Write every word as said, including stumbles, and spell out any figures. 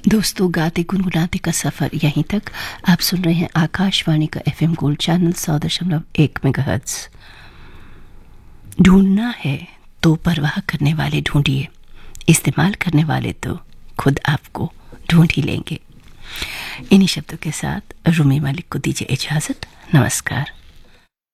दोस्तों, गाते गुनगुनाते का सफर यहीं तक। आप सुन रहे हैं आकाशवाणी का एफएम गोल्ड चैनल सौ दशमलव एक मेगाहर्ट्ज। ढूंढना है तो परवाह करने वाले ढूंढिए, इस्तेमाल करने वाले तो खुद आपको ढूंढ ही लेंगे। इन्हीं शब्दों के साथ रूमी मलिक को दीजिए इजाजत। नमस्कार।